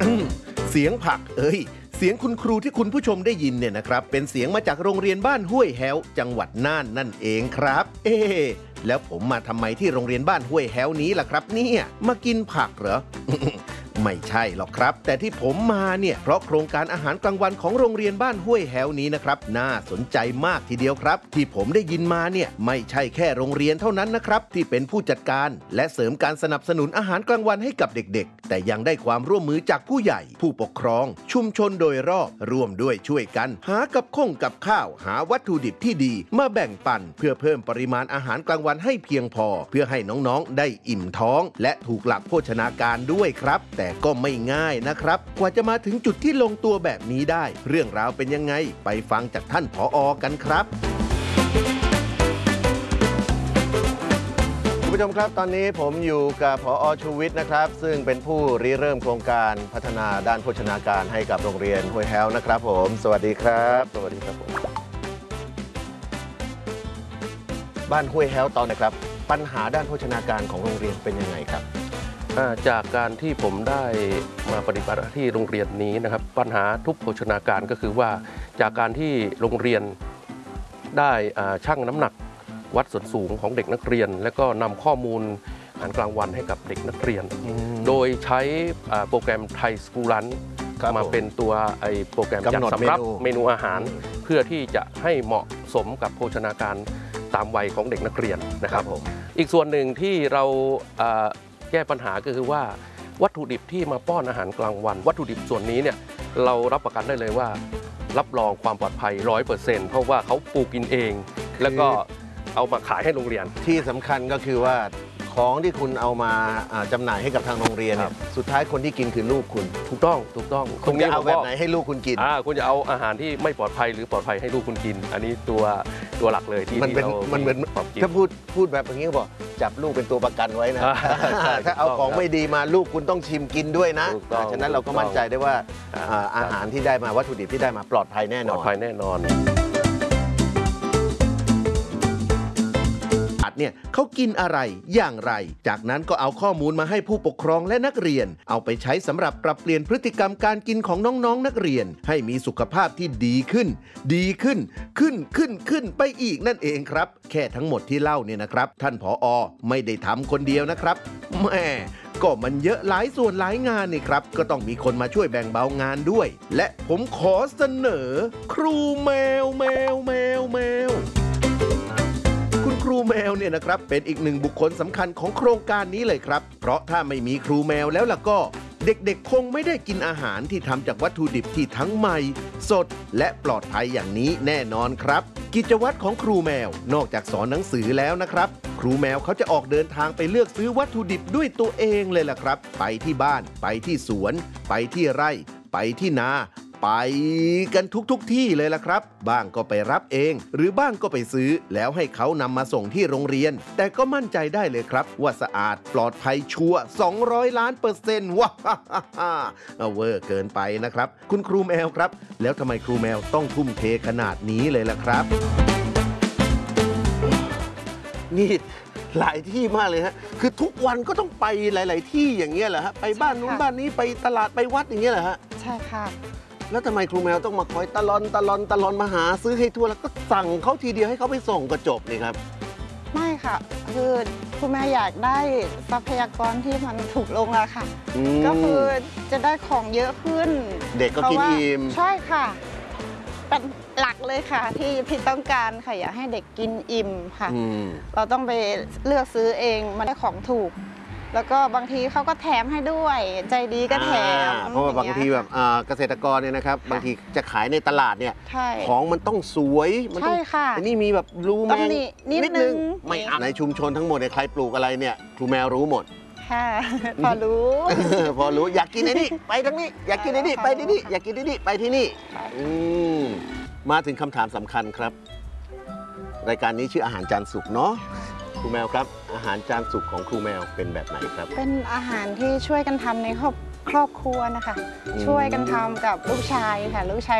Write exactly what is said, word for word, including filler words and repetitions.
เสียงผักเอ้ยเสียงคุณครูที่คุณผู้ชมได้ยินเนี่ยนะครับเป็นเสียงมาจากโรงเรียนบ้านห้วยแฮ้วจังหวัดน่านนั่นเองครับเอ๊แล้วผมมาทำไมที่โรงเรียนบ้านห้วยแฮ้วนี้ล่ะครับเนี่ยมากินผักเหรอ ไม่ใช่หรอกครับแต่ที่ผมมาเนี่ยเพราะโครงการอาหารกลางวันของโรงเรียนบ้านห้วยแฮ้วนี้นะครับน่าสนใจมากทีเดียวครับที่ผมได้ยินมาเนี่ยไม่ใช่แค่โรงเรียนเท่านั้นนะครับที่เป็นผู้จัดการและเสริมการสนับสนุนอาหารกลางวันให้กับเด็กๆแต่ยังได้ความร่วมมือจากผู้ใหญ่ผู้ปกครองชุมชนโดยรอบร่วมด้วยช่วยกันหากับข้งกับข้าวหาวัตถุดิบที่ดีมาแบ่งปันเพื่อเพิ่มปริมาณอาหารกลางวันให้เพียงพอเพื่อให้น้องๆได้อิ่มท้องและถูกหลักโภชนาการด้วยครับแต่ก็ไม่ง่ายนะครับกว่าจะมาถึงจุดที่ลงตัวแบบนี้ได้เรื่องราวเป็นยังไงไปฟังจากท่านผอ.กันครับคุณผู้ชมครับตอนนี้ผมอยู่กับผอ.ชูวิทย์นะครับซึ่งเป็นผู้ริเริ่มโครงการพัฒนาด้านโภชนาการให้กับโรงเรียนห้วยแฮ้วนะครับผมสวัสดีครับสวัสดีครับผมบ้านห้วยแฮ้วตอนนะครับปัญหาด้านโภชนาการของโรงเรียนเป็นยังไงครับจากการที่ผมได้มาปฏิบัติที่โรงเรียนนี้นะครับปัญหาทุกโภชนาการก็คือว่าจากการที่โรงเรียนได้ชั่งน้ำหนักวัดส่วนสูงของเด็กนักเรียนและก็นำข้อมูลอาหารกลางวันให้กับเด็กนักเรียนโดยใช้โปรแกรมไทยสกูลันมาเป็นตัวไอโปรแกรมจัดสำรับเมนูอาหารเพื่อที่จะให้เหมาะสมกับโภชนาการตามวัยของเด็กนักเรียนนะครับอีกส่วนหนึ่งที่เราแก้ปัญหาก็คือว่าวัตถุดิบที่มาป้อนอาหารกลางวันวัตถุดิบส่วนนี้เนี่ยเรารับประกันได้เลยว่ารับรองความปลอดภัย ร้อยเปอร์เซ็นต์ เพราะว่าเขาปลูกกินเองแล้วก็เอามาขายให้โรงเรียนที่สำคัญก็คือว่าของที่คุณเอามาจำหน่ายให้กับทางโรงเรียนเนี่ยสุดท้ายคนที่กินคือลูกคุณถูกต้องถูกต้องคุณจะเอาแบบไหนให้ลูกคุณกินอ่าคุณจะเอาอาหารที่ไม่ปลอดภัยหรือปลอดภัยให้ลูกคุณกินอันนี้ตัวตัวหลักเลยที่มันเป็นมันเหมือนถ้าพูดพูดแบบอย่างนี้ก็บอกจับลูกเป็นตัวประกันไว้นะถ้าเอาของไม่ดีมาลูกคุณต้องชิมกินด้วยนะฉะนั้นเราก็มั่นใจได้ว่าอาหารที่ได้มาวัตถุดิบที่ได้มาปลอดภัยแน่นอนปลอดภัยแน่นอนเนี่ยเขากินอะไรอย่างไรจากนั้นก็เอาข้อมูลมาให้ผู้ปกครองและนักเรียนเอาไปใช้สำหรับปรับเปลี่ยนพฤติกรรมการกินของน้องๆนักเรียนให้มีสุขภาพที่ดีขึ้นดีขึ้นขึ้นขึ้นขึ้นไปอีกนั่นเองครับแค่ทั้งหมดที่เล่าเนี่ยนะครับท่านผอ.ไม่ได้ทำคนเดียวนะครับแม่ก็มันเยอะหลายส่วนหลายงานนี่ครับก็ต้องมีคนมาช่วยแบ่งเบางานด้วยและผมขอเสนอครูแมวแมวแมวแมวคุณครูแมวเนี่ยนะครับเป็นอีกหนึ่งบุคคลสำคัญของโครงการนี้เลยครับเพราะถ้าไม่มีครูแมวแล้วล่ะก็เด็กๆคงไม่ได้กินอาหารที่ทำจากวัตถุดิบที่ทั้งใหม่สดและปลอดภัยอย่างนี้แน่นอนครับกิจวัตรของครูแมวนอกจากสอนหนังสือแล้วนะครับครูแมวเขาจะออกเดินทางไปเลือกซื้อวัตถุดิบด้วยตัวเองเลยล่ะครับไปที่บ้านไปที่สวนไปที่ไร่ไปที่นาไปกันทุกๆ ที่เลยล่ะครับบ้างก็ไปรับเองหรือบ้างก็ไปซื้อแล้วให้เขานำมาส่งที่โรงเรียนแต่ก็มั่นใจได้เลยครับว่าสะอาดปลอดภัยชัวร์สองร้อยล้านเปอร์เซ็นต์ว้าเวอร์เกินไปนะครับคุณครูแมวครับแล้วทำไมครูแมวต้องทุ่มเทขนาดนี้เลยล่ะครับนี่หลายที่มากเลยฮะคือทุกวันก็ต้องไปหลายๆที่อย่างเงี้ยเหรอฮะไปบ้านนู้นบ้านนี้ไปตลาดไปวัดอย่างเงี้ยเหรอฮะใช่ค่ะแล้วทำไมครูแมวต้องมาคอยตะลอนตะลอนตะลอนมาหาซื้อให้ทั่วแล้วก็สั่งเขาทีเดียวให้เขาไปส่งก็จบนี่ครับไม่ค่ะคือครูแมวอยากได้ทรัพยากรที่มันถูกลงอะค่ะก็คือจะได้ของเยอะขึ้นเด็กก็กินอิ่มใช่ค่ะเป็นหลักเลยค่ะที่พี่ต้องการค่ะอยากให้เด็กกินอิ่มค่ะเราต้องไปเลือกซื้อเองมันได้ของถูกแล้วก็บางทีเขาก็แถมให้ด้วยใจดีก็แถมเพราะว่าบางทีแบบเกษตรกรเนี่ยนะครับบางทีจะขายในตลาดเนี่ยของมันต้องสวยมันต้องอันนี้มีแบบรูแมงนิดนึงไม่ในชุมชนทั้งหมดเนี่ยใครปลูกอะไรเนี่ยครูแมวรู้หมดค่ะพอรู้พอรู้อยากกินไอ้นี่ไปทางนี้อยากกินไอ้นี่ไปที่นี่อยากกินไอ้นี่ไปที่นี่มาถึงคำถามสำคัญครับรายการนี้ชื่ออาหารจานสุกเนาะครูแมวครับอาหารจานสุกของครูแมวเป็นแบบไหนครับเป็นอาหารที่ช่วยกันทำในครอบครอบครัวนะคะช่วยกันทำกับลูกชายค่ะลูกชาย